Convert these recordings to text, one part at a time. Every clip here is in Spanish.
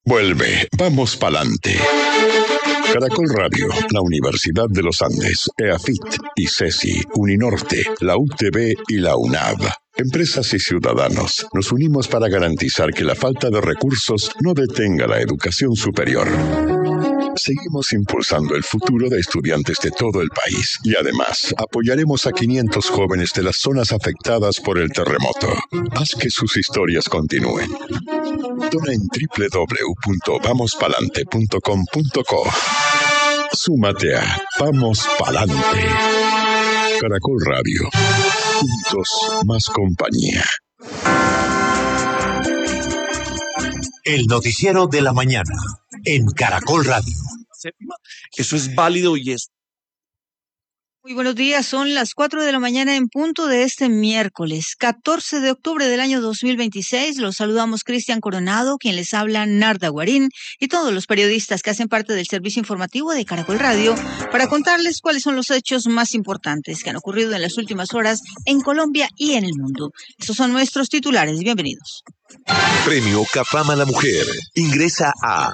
Vuelve, vamos pa'lante. Caracol Radio, la Universidad de los Andes, EAFIT, ICESI, Uninorte, la UTB y la UNAV. Empresas y ciudadanos, nos unimos para garantizar que la falta de recursos no detenga la educación superior. Seguimos impulsando el futuro de estudiantes de todo el país y además apoyaremos a 500 jóvenes de las zonas afectadas por el terremoto. Haz que sus historias continúen. Dona en www.vamospalante.com.co. Súmate a Vamos Palante. Caracol Radio. Juntos, más compañía. El noticiero de la mañana en Caracol Radio. Eso es válido y es. Muy buenos días, son las 4 de la mañana en punto de este miércoles, 14 de octubre del año 2026. Los saludamos Cristian Coronado, quien les habla Narda Guarín, y todos los periodistas que hacen parte del servicio informativo de Caracol Radio para contarles cuáles son los hechos más importantes que han ocurrido en las últimas horas en Colombia y en el mundo. Estos son nuestros titulares. Bienvenidos. Premio CAFAM a la Mujer. Ingresa a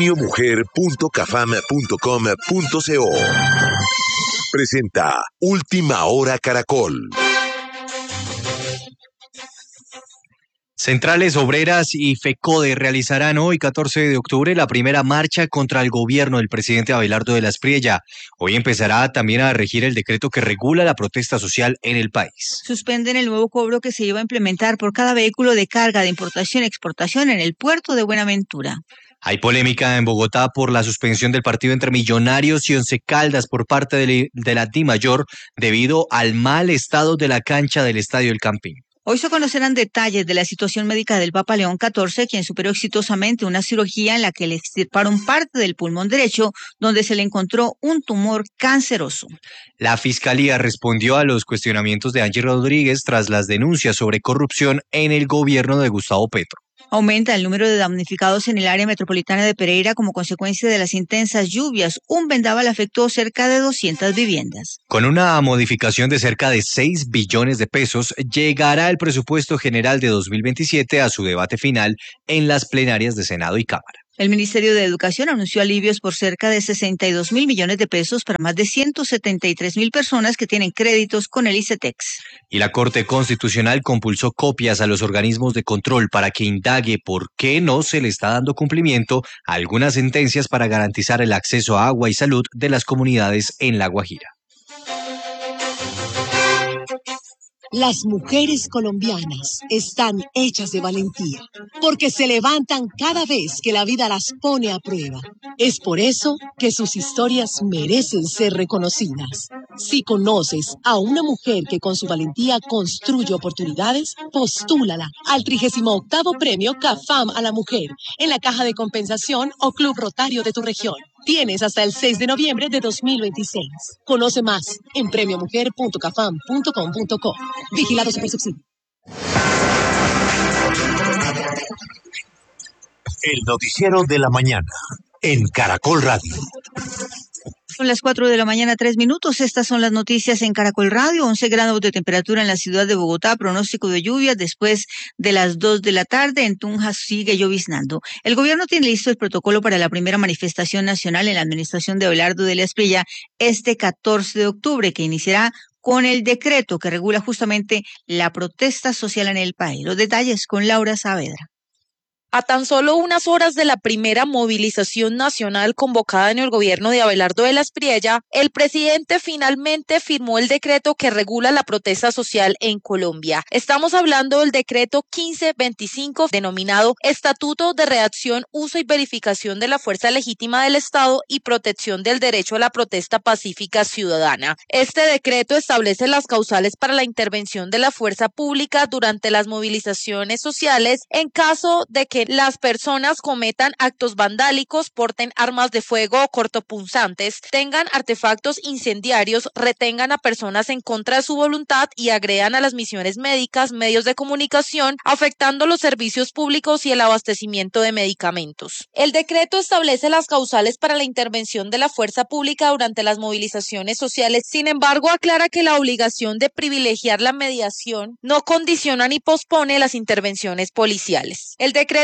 premiomujer.cafam.com.co. Presenta Última Hora Caracol. Centrales Obreras y FECODE realizarán hoy, 14 de octubre, la primera marcha contra el gobierno del presidente Abelardo de la Espriella. Hoy empezará también a regir el decreto que regula la protesta social en el país. Suspenden el nuevo cobro que se iba a implementar por cada vehículo de carga de importación y exportación en el puerto de Buenaventura. Hay polémica en Bogotá por la suspensión del partido entre Millonarios y Once Caldas por parte de la DIMAYOR debido al mal estado de la cancha del Estadio El Campín. Hoy se conocerán detalles de la situación médica del Papa León XIV, quien superó exitosamente una cirugía en la que le extirparon parte del pulmón derecho, donde se le encontró un tumor canceroso. La Fiscalía respondió a los cuestionamientos de Angie Rodríguez tras las denuncias sobre corrupción en el gobierno de Gustavo Petro. Aumenta el número de damnificados en el área metropolitana de Pereira como consecuencia de las intensas lluvias. Un vendaval afectó cerca de 200 viviendas. Con una modificación de cerca de 6 billones de pesos, llegará el presupuesto general de 2027 a su debate final en las plenarias de Senado y Cámara. El Ministerio de Educación anunció alivios por cerca de 62.000 millones de pesos para más de 173.000 personas que tienen créditos con el ICETEX. Y la Corte Constitucional compulsó copias a los organismos de control para que indague por qué no se le está dando cumplimiento a algunas sentencias para garantizar el acceso a agua y salud de las comunidades en La Guajira. Las mujeres colombianas están hechas de valentía, porque se levantan cada vez que la vida las pone a prueba. Es por eso que sus historias merecen ser reconocidas. Si conoces a una mujer que con su valentía construye oportunidades, postúlala al 38º Premio CAFAM a la Mujer en la Caja de Compensación o Club Rotario de tu región. Tienes hasta el 6 de noviembre de 2026. Conoce más en premiomujer.cafam.com.co. Vigilado Supersubsidio. El noticiero de la mañana en Caracol Radio. Son las 4 de la mañana, 3 minutos. Estas son las noticias en Caracol Radio. 11 grados de temperatura en la ciudad de Bogotá. Pronóstico de lluvias después de las 2 de la tarde. En Tunja sigue lloviznando. El gobierno tiene listo el protocolo para la primera manifestación nacional en la administración de Abelardo de la Espriella este 14 de octubre, que iniciará con el decreto que regula justamente la protesta social en el país. Los detalles con Laura Saavedra. A tan solo unas horas de la primera movilización nacional convocada en el gobierno de Abelardo de la Espriella, el presidente finalmente firmó el decreto que regula la protesta social en Colombia. Estamos hablando del decreto 1525, denominado Estatuto de Redacción, Uso y Verificación de la Fuerza Legítima del Estado y Protección del Derecho a la Protesta Pacífica Ciudadana. Este decreto establece las causales para la intervención de la fuerza pública durante las movilizaciones sociales en caso de que las personas cometan actos vandálicos, porten armas de fuego o cortopunzantes, tengan artefactos incendiarios, retengan a personas en contra de su voluntad y agredan a las misiones médicas, medios de comunicación, afectando los servicios públicos y el abastecimiento de medicamentos. El decreto establece las causales para la intervención de la fuerza pública durante las movilizaciones sociales. Sin embargo, aclara que la obligación de privilegiar la mediación no condiciona ni pospone las intervenciones policiales. El decreto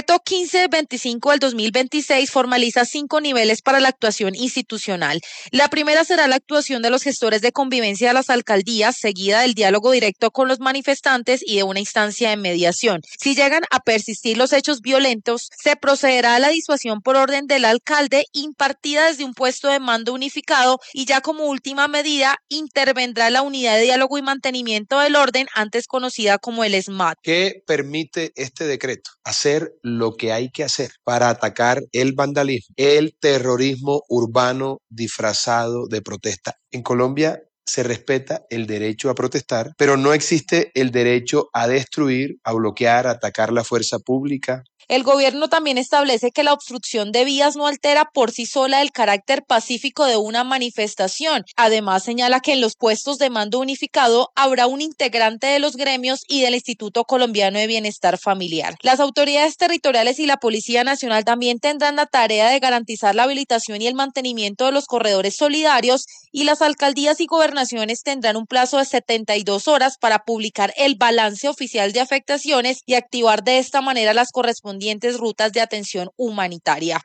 decreto 1525 del 2026 formaliza 5 niveles para la actuación institucional. La primera será la actuación de los gestores de convivencia de las alcaldías, seguida del diálogo directo con los manifestantes y de una instancia de mediación. Si llegan a persistir los hechos violentos, se procederá a la disuasión por orden del alcalde impartida desde un puesto de mando unificado y ya como última medida intervendrá la unidad de diálogo y mantenimiento del orden, antes conocida como el SMAT. ¿Qué permite este decreto? Hacer lo que hay que hacer para atacar el vandalismo, el terrorismo urbano disfrazado de protesta. En Colombia se respeta el derecho a protestar, pero no existe el derecho a destruir, a bloquear, a atacar la fuerza pública. El gobierno también establece que la obstrucción de vías no altera por sí sola el carácter pacífico de una manifestación. Además, señala que en los puestos de mando unificado habrá un integrante de los gremios y del Instituto Colombiano de Bienestar Familiar. Las autoridades territoriales y la Policía Nacional también tendrán la tarea de garantizar la habilitación y el mantenimiento de los corredores solidarios, y las alcaldías y gobernaciones tendrán un plazo de 72 horas para publicar el balance oficial de afectaciones y activar de esta manera las correspondientes rutas de atención humanitaria.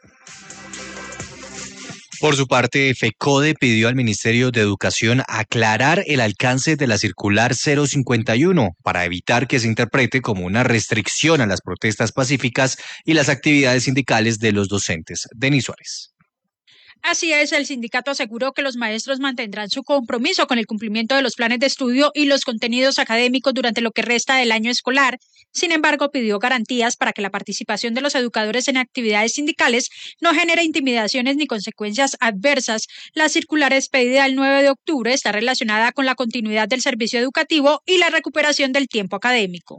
Por su parte, FECODE pidió al Ministerio de Educación aclarar el alcance de la circular 051 para evitar que se interprete como una restricción a las protestas pacíficas y las actividades sindicales de los docentes. Denis Suárez. Así es, el sindicato aseguró que los maestros mantendrán su compromiso con el cumplimiento de los planes de estudio y los contenidos académicos durante lo que resta del año escolar. Sin embargo, pidió garantías para que la participación de los educadores en actividades sindicales no genere intimidaciones ni consecuencias adversas. La circular expedida el 9 de octubre está relacionada con la continuidad del servicio educativo y la recuperación del tiempo académico.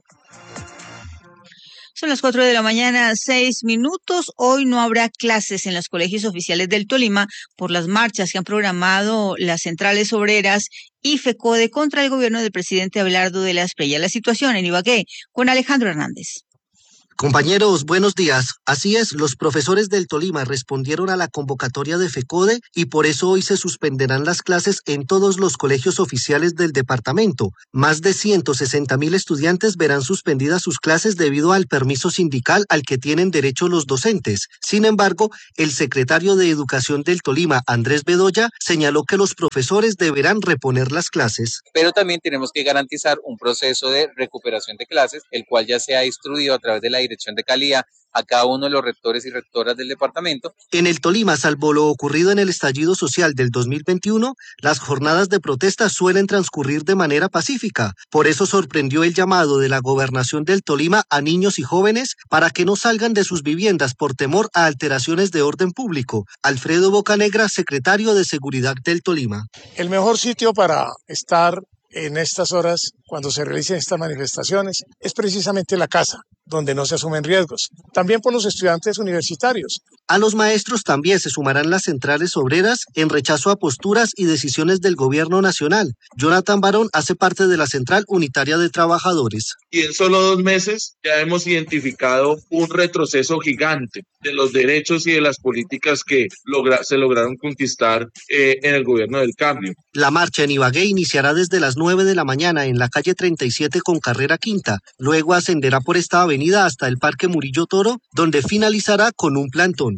Son las 4 de la mañana, 6 minutos. Hoy no habrá clases en los colegios oficiales del Tolima por las marchas que han programado las centrales obreras y FECODE contra el gobierno del presidente Abelardo de la Espriella. La situación en Ibagué con Alejandro Hernández. Compañeros, buenos días. Así es, los profesores del Tolima respondieron a la convocatoria de FECODE y por eso hoy se suspenderán las clases en todos los colegios oficiales del departamento. Más de 160.000 estudiantes verán suspendidas sus clases debido al permiso sindical al que tienen derecho los docentes. Sin embargo, el secretario de Educación del Tolima, Andrés Bedoya, señaló que los profesores deberán reponer las clases. Pero también tenemos que garantizar un proceso de recuperación de clases, el cual ya se ha instruido a través de la Dirección de Calidad a cada uno de los rectores y rectoras del departamento. En el Tolima, salvo lo ocurrido en el estallido social del 2021, las jornadas de protesta suelen transcurrir de manera pacífica. Por eso sorprendió el llamado de la Gobernación del Tolima a niños y jóvenes para que no salgan de sus viviendas por temor a alteraciones de orden público. Alfredo Bocanegra, secretario de Seguridad del Tolima. El mejor sitio para estar en estas horas, cuando se realicen estas manifestaciones, es precisamente la casa, donde no se asumen riesgos. También por los estudiantes universitarios. A los maestros también se sumarán las centrales obreras en rechazo a posturas y decisiones del gobierno nacional. Jonathan Barón hace parte de la Central Unitaria de Trabajadores. Y en solo 2 meses ya hemos identificado un retroceso gigante de los derechos y de las políticas que se lograron conquistar en el gobierno del cambio. La marcha en Ibagué iniciará desde las 9 de la mañana en la calle 37 con carrera quinta. Luego ascenderá por esta avenida hasta el Parque Murillo Toro, donde finalizará con un plantón.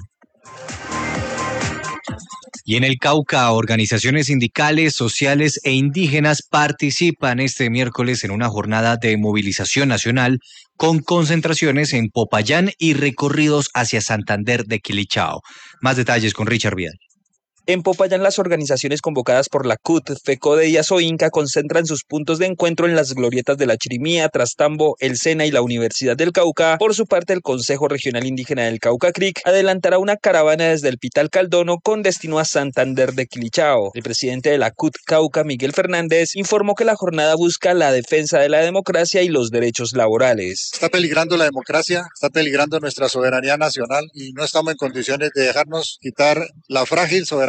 Y en el Cauca, organizaciones sindicales, sociales e indígenas participan este miércoles en una jornada de movilización nacional con concentraciones en Popayán y recorridos hacia Santander de Quilichao. Más detalles con Richard Vidal. En Popayán, las organizaciones convocadas por la CUT, FECODE y ASOINCA concentran sus puntos de encuentro en las glorietas de La Chirimía, Trastambo, El Sena y la Universidad del Cauca. Por su parte, el Consejo Regional Indígena del Cauca CRIC adelantará una caravana desde el Pital Caldono con destino a Santander de Quilichao. El presidente de la CUT Cauca, Miguel Fernández, informó que la jornada busca la defensa de la democracia y los derechos laborales. Está peligrando la democracia, está peligrando nuestra soberanía nacional y no estamos en condiciones de dejarnos quitar la frágil soberanía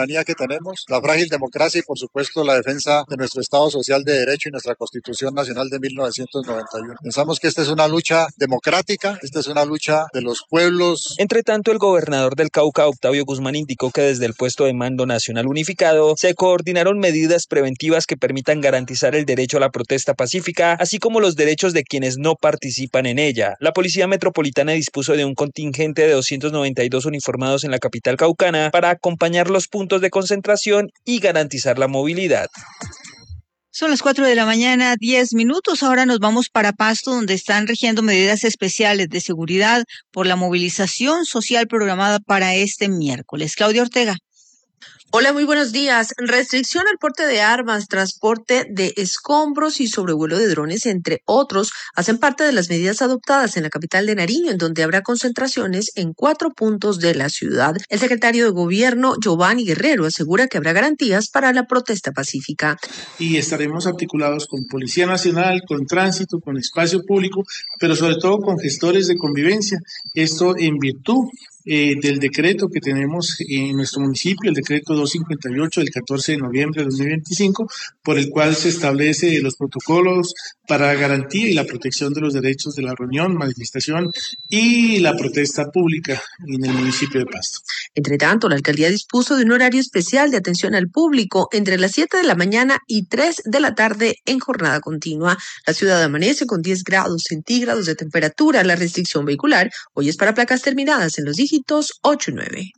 ciudadanía que tenemos, la frágil democracia y por supuesto la defensa de nuestro Estado Social de Derecho y nuestra Constitución Nacional de 1991. Pensamos que esta es una lucha democrática, esta es una lucha de los pueblos. Entre tanto, el gobernador del Cauca, Octavio Guzmán, indicó que desde el puesto de mando nacional unificado se coordinaron medidas preventivas que permitan garantizar el derecho a la protesta pacífica, así como los derechos de quienes no participan en ella. La Policía Metropolitana dispuso de un contingente de 292 uniformados en la capital caucana para acompañar los puntos de concentración y garantizar la movilidad. Son las 4 de la mañana, 10 minutos. Ahora nos vamos para Pasto, donde están rigiendo medidas especiales de seguridad por la movilización social programada para este miércoles. Claudia Ortega. Hola, muy buenos días. Restricción al porte de armas, transporte de escombros y sobrevuelo de drones, entre otros, hacen parte de las medidas adoptadas en la capital de Nariño, en donde habrá concentraciones en 4 puntos de la ciudad. El secretario de Gobierno, Giovanni Guerrero, asegura que habrá garantías para la protesta pacífica. Y estaremos articulados con Policía Nacional, con Tránsito, con Espacio Público, pero sobre todo con gestores de convivencia. Esto en virtud del decreto que tenemos en nuestro municipio, el decreto 258 del 14 de noviembre de 2025, por el cual se establece los protocolos para garantía y la protección de los derechos de la reunión, manifestación y la protesta pública en el municipio de Pasto. Entre tanto, la alcaldía dispuso de un horario especial de atención al público entre las 7 de la mañana y 3 de la tarde en jornada continua. La ciudad amanece con 10 grados centígrados de temperatura. La restricción vehicular hoy es para placas terminadas en los dígitos 8 y 9.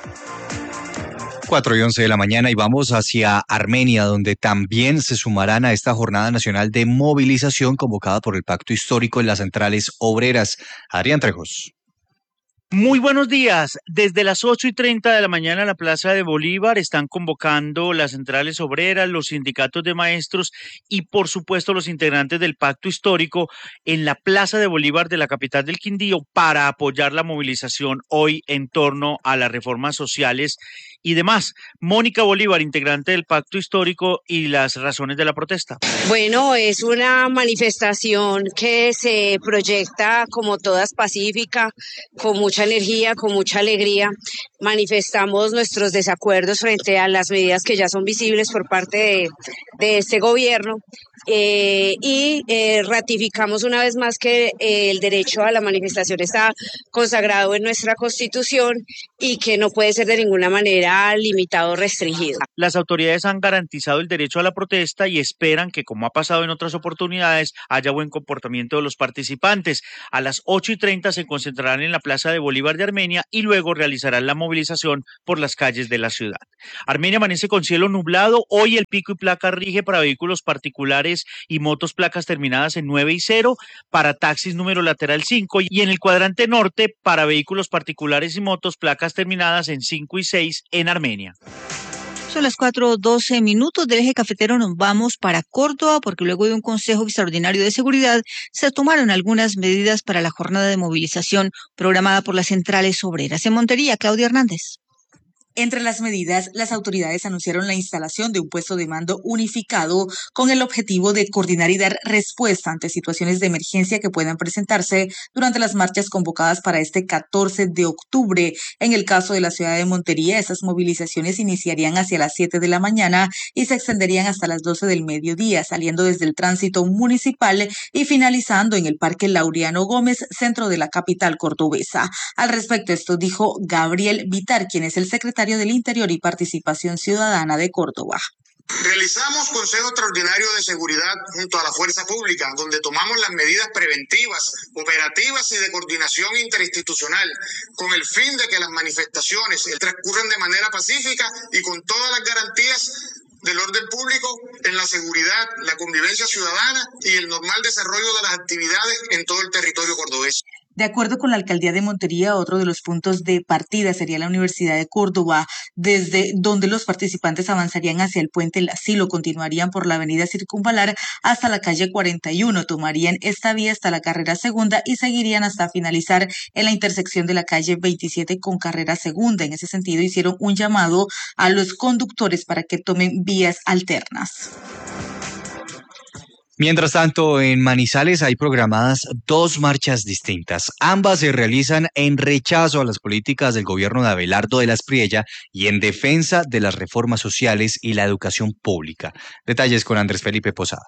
4:11 de la mañana y vamos hacia Armenia, donde también se sumarán a esta jornada nacional de movilización convocada por el Pacto Histórico en las centrales obreras. Adrián Trejos. Muy buenos días. Desde las 8:30 de la mañana en la Plaza de Bolívar están convocando las centrales obreras, los sindicatos de maestros y por supuesto los integrantes del Pacto Histórico en la Plaza de Bolívar de la capital del Quindío para apoyar la movilización hoy en torno a las reformas sociales y demás. Mónica Bolívar, integrante del Pacto Histórico, y las razones de la protesta. Bueno, es una manifestación que se proyecta como todas pacífica, con mucha energía, con mucha alegría. Manifestamos nuestros desacuerdos frente a las medidas que ya son visibles por parte de este gobierno y ratificamos una vez más que el derecho a la manifestación está consagrado en nuestra Constitución y que no puede ser de ninguna manera limitado o restringido. Las autoridades han garantizado el derecho a la protesta y esperan que, como ha pasado en otras oportunidades, haya buen comportamiento de los participantes. A las 8:30 se concentrarán en la Plaza de Bolívar de Armenia y luego realizarán la movilización por las calles de la ciudad. Armenia amanece con cielo nublado. Hoy el pico y placa rige para vehículos particulares y motos placas terminadas en 9 y 0, para taxis número lateral 5 y en el cuadrante norte para vehículos particulares y motos placas terminadas en 5 y 6 en Armenia. Son las 4:12 minutos. Del eje cafetero nos vamos para Córdoba porque luego de un consejo extraordinario de seguridad se tomaron algunas medidas para la jornada de movilización programada por las centrales obreras. En Montería, Claudia Hernández. Entre las medidas, las autoridades anunciaron la instalación de un puesto de mando unificado con el objetivo de coordinar y dar respuesta ante situaciones de emergencia que puedan presentarse durante las marchas convocadas para este 14 de octubre. En el caso de la ciudad de Montería, esas movilizaciones iniciarían hacia las 7 de la mañana y se extenderían hasta las 12 del mediodía, saliendo desde el tránsito municipal y finalizando en el Parque Laureano Gómez, centro de la capital cordobesa. Al respecto, esto dijo Gabriel Vitar, quien es el secretario del Interior y Participación Ciudadana de Córdoba. Realizamos Consejo Extraordinario de Seguridad junto a la Fuerza Pública, donde tomamos las medidas preventivas, operativas y de coordinación interinstitucional, con el fin de que las manifestaciones transcurran de manera pacífica y con todas las garantías del orden público en la seguridad, la convivencia ciudadana y el normal desarrollo de las actividades en todo el territorio cordobés. De acuerdo con la Alcaldía de Montería, otro de los puntos de partida sería la Universidad de Córdoba, desde donde los participantes avanzarían hacia el Puente El Asilo, continuarían por la avenida Circunvalar hasta la calle 41, tomarían esta vía hasta la carrera segunda y seguirían hasta finalizar en la intersección de la calle 27 con carrera segunda. En ese sentido, hicieron un llamado a los conductores para que tomen vías alternas. Mientras tanto, en Manizales hay programadas 2 marchas distintas. Ambas se realizan en rechazo a las políticas del gobierno de Abelardo de la Espriella y en defensa de las reformas sociales y la educación pública. Detalles con Andrés Felipe Posada.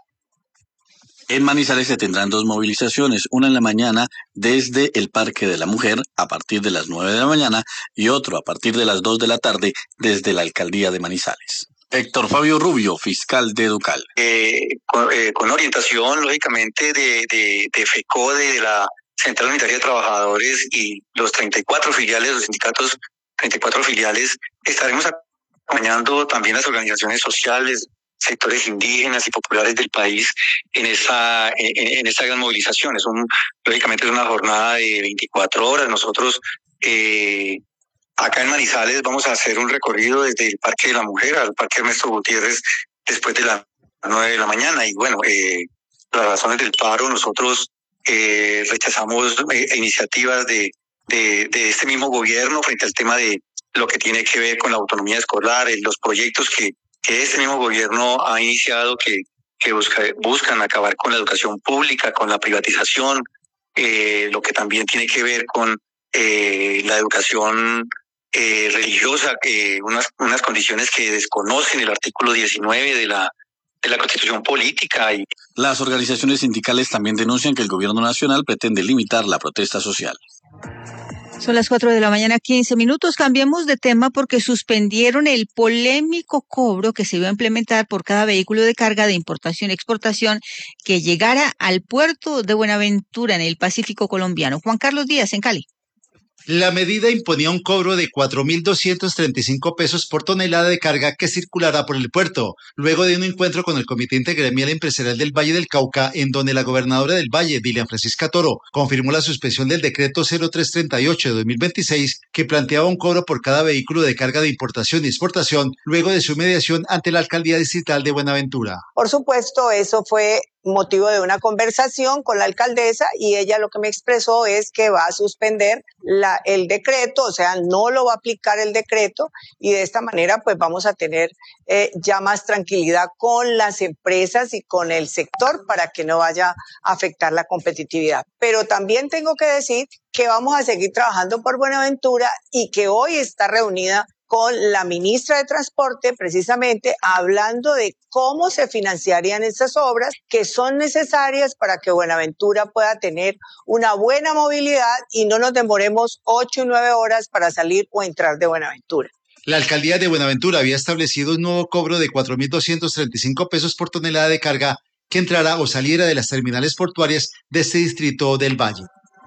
En Manizales se tendrán 2 movilizaciones, una en la mañana desde el Parque de la Mujer a partir de las 9 de la mañana y otro a partir de las 2 de la tarde desde la Alcaldía de Manizales. Héctor Fabio Rubio, fiscal de Educal. Con orientación, lógicamente, de FECODE, de la Central Unitaria de Trabajadores y los 34 filiales, los sindicatos, 34 filiales, estaremos acompañando también las organizaciones sociales, sectores indígenas y populares del país en esta gran movilización. Lógicamente es una jornada de 24 horas. Nosotros acá en Manizales vamos a hacer un recorrido desde el Parque de la Mujer al Parque Ernesto Gutiérrez después de las 9 de la mañana. Y bueno, las razones del paro, nosotros rechazamos iniciativas de este mismo gobierno frente al tema de lo que tiene que ver con la autonomía escolar, los proyectos que este mismo gobierno ha iniciado que buscan acabar con la educación pública, con la privatización, lo que también tiene que ver con la educación religiosa, unas condiciones que desconocen el artículo 19 de la Constitución Política. Las organizaciones sindicales también denuncian que el gobierno nacional pretende limitar la protesta social. Son las 4 de la mañana, 15 minutos. Cambiemos de tema porque suspendieron el polémico cobro que se iba a implementar por cada vehículo de carga de importación y exportación que llegara al puerto de Buenaventura en el Pacífico colombiano. Juan Carlos Díaz, en Cali. La medida imponía un cobro de 4.235 pesos por tonelada de carga que circulará por el puerto, luego de un encuentro con el Comité Intergremial Empresarial del Valle del Cauca, en donde la gobernadora del Valle, Dilian Francisca Toro, confirmó la suspensión del decreto 0338 de 2026, que planteaba un cobro por cada vehículo de carga de importación y exportación, luego de su mediación ante la Alcaldía Distrital de Buenaventura. Por supuesto, eso fue motivo de una conversación con la alcaldesa y ella lo que me expresó es que va a suspender el decreto, o sea, no lo va a aplicar el decreto y de esta manera pues vamos a tener ya más tranquilidad con las empresas y con el sector para que no vaya a afectar la competitividad. Pero también tengo que decir que vamos a seguir trabajando por Buenaventura y que hoy está reunida con la ministra de Transporte, precisamente hablando de cómo se financiarían estas obras que son necesarias para que Buenaventura pueda tener una buena movilidad y no nos demoremos 8 y 9 horas para salir o entrar de Buenaventura. La Alcaldía de Buenaventura había establecido un nuevo cobro de 4.235 pesos por tonelada de carga que entrara o saliera de las terminales portuarias de este distrito del Valle.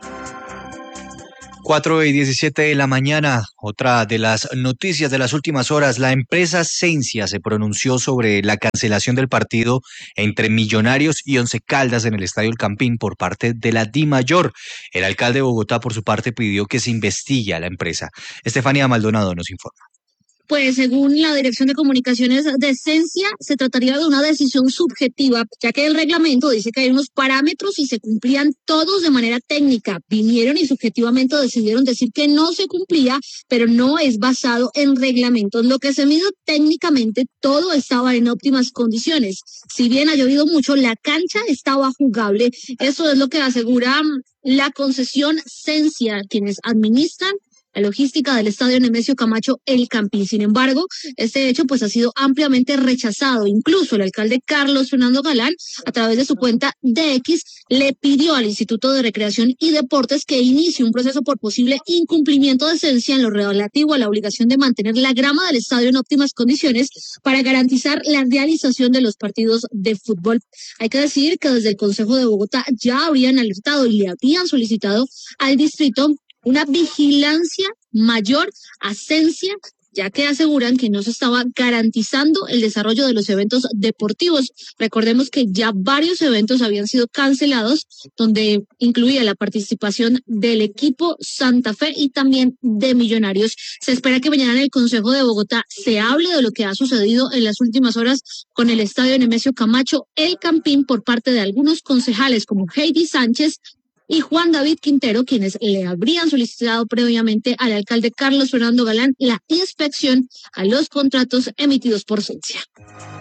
4:17 de la mañana, otra de las noticias de las últimas horas, la empresa Sensia se pronunció sobre la cancelación del partido entre Millonarios y Once Caldas en el Estadio El Campín por parte de la DIMAYOR. El alcalde de Bogotá, por su parte, pidió que se investigue a la empresa. Estefanía Maldonado nos informa. Pues según la Dirección de Comunicaciones de Sensia, se trataría de una decisión subjetiva, ya que el reglamento dice que hay unos parámetros y se cumplían todos de manera técnica. Vinieron y subjetivamente decidieron decir que no se cumplía, pero no es basado en reglamentos. Lo que se midió técnicamente, todo estaba en óptimas condiciones. Si bien ha llovido mucho, la cancha estaba jugable. Eso es lo que asegura la concesión Sensia, quienes administran la logística del Estadio Nemesio Camacho El Campín. Sin embargo, este hecho pues ha sido ampliamente rechazado. Incluso el alcalde Carlos Fernando Galán, a través de su cuenta de X, le pidió al Instituto de Recreación y Deportes que inicie un proceso por posible incumplimiento de Sensia en lo relativo a la obligación de mantener la grama del estadio en óptimas condiciones para garantizar la realización de los partidos de fútbol. Hay que decir que desde el Consejo de Bogotá ya habrían alertado y le habían solicitado al distrito una vigilancia mayor a Sensia, ya que aseguran que no se estaba garantizando el desarrollo de los eventos deportivos. Recordemos que ya varios eventos habían sido cancelados, donde incluía la participación del equipo Santa Fe y también de Millonarios. Se espera que mañana en el Consejo de Bogotá se hable de lo que ha sucedido en las últimas horas con el Estadio Nemesio Camacho El Campín por parte de algunos concejales como Heidi Sánchez y Juan David Quintero, quienes le habrían solicitado previamente al alcalde Carlos Fernando Galán la inspección a los contratos emitidos por Sensia.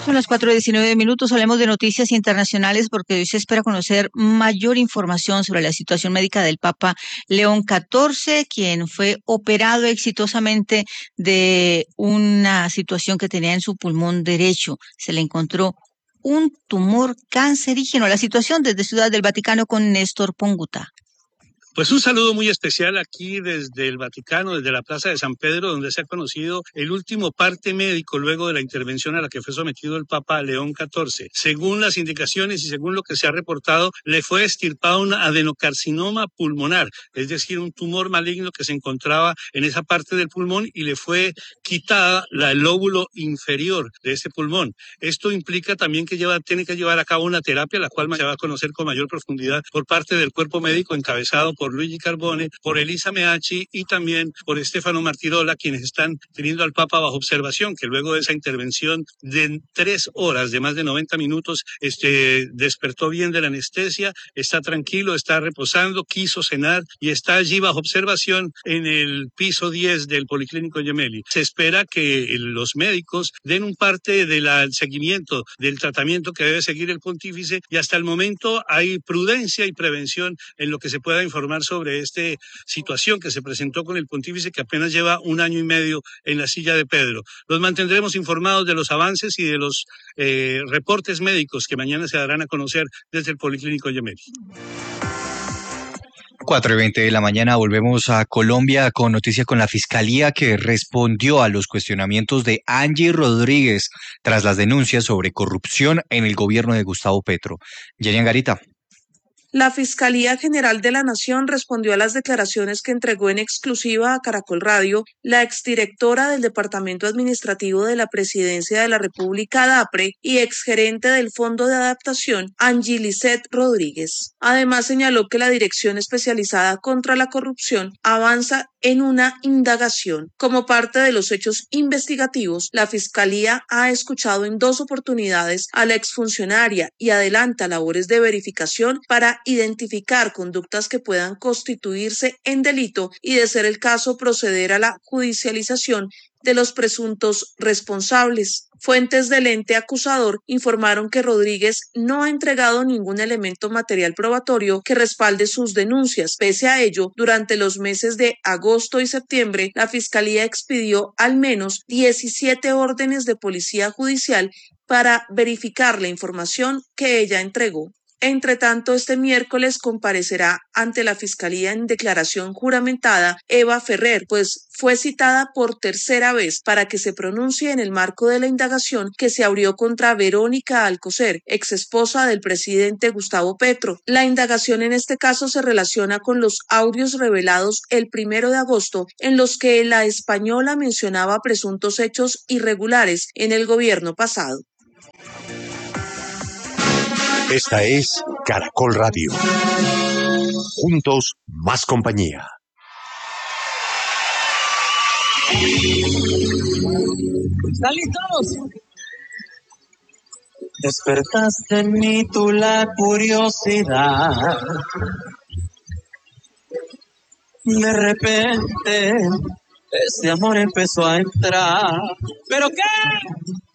Son las 4:19. Hablemos de noticias internacionales porque hoy se espera conocer mayor información sobre la situación médica del Papa León XIV, quien fue operado exitosamente de una situación que tenía en su pulmón derecho. Se le encontró un tumor cancerígeno. La situación desde Ciudad del Vaticano con Néstor Ponguta. Pues un saludo muy especial aquí desde el Vaticano, desde la Plaza de San Pedro, donde se ha conocido el último parte médico luego de la intervención a la que fue sometido el Papa León XIV. Según las indicaciones y según lo que se ha reportado, le fue extirpado un adenocarcinoma pulmonar, es decir, un tumor maligno que se encontraba en esa parte del pulmón y le fue quitada el lóbulo inferior de ese pulmón. Esto implica también que tiene que llevar a cabo una terapia, la cual se va a conocer con mayor profundidad por parte del cuerpo médico encabezado por Luigi Carbone, por Elisa Meacci y también por Stefano Martirola, quienes están teniendo al Papa bajo observación, que luego de esa intervención de 3 horas, de más de 90 minutos, despertó bien de la anestesia, está tranquilo, está reposando, quiso cenar y está allí bajo observación en el piso 10 del Policlínico Gemelli. Se espera que los médicos den un parte del seguimiento del tratamiento que debe seguir el pontífice y hasta el momento hay prudencia y prevención en lo que se pueda informar sobre esta situación que se presentó con el pontífice, que apenas lleva 1 año y medio en la silla de Pedro. Los mantendremos informados de los avances y de los reportes médicos que mañana se darán a conocer desde el Policlínico Gemelli. 4:20 de la mañana, volvemos a Colombia con noticia con la Fiscalía que respondió a los cuestionamientos de Angie Rodríguez tras las denuncias sobre corrupción en el gobierno de Gustavo Petro. Jenny Angarita. La Fiscalía General de la Nación respondió a las declaraciones que entregó en exclusiva a Caracol Radio la exdirectora del Departamento Administrativo de la Presidencia de la República, DAPRE, y exgerente del Fondo de Adaptación, Angie Lisset Rodríguez. Además, señaló que la Dirección Especializada contra la Corrupción avanza en una indagación. Como parte de los hechos investigativos, la Fiscalía ha escuchado en 2 oportunidades a la exfuncionaria y adelanta labores de verificación para identificar conductas que puedan constituirse en delito y, de ser el caso, proceder a la judicialización de los presuntos responsables. Fuentes del ente acusador informaron que Rodríguez no ha entregado ningún elemento material probatorio que respalde sus denuncias. Pese a ello, durante los meses de agosto y septiembre, la Fiscalía expidió al menos 17 órdenes de policía judicial para verificar la información que ella entregó. Entre tanto, este miércoles comparecerá ante la Fiscalía en declaración juramentada Eva Ferrer, pues fue citada por 3ª vez para que se pronuncie en el marco de la indagación que se abrió contra Verónica Alcocer, exesposa del presidente Gustavo Petro. La indagación en este caso se relaciona con los audios revelados el 1 de agosto en los que la española mencionaba presuntos hechos irregulares en el gobierno pasado. Esta es Caracol Radio. Juntos, más compañía. ¿Están listos? Despertaste en mí tú la curiosidad. De repente, este amor empezó a entrar. ¿Pero qué?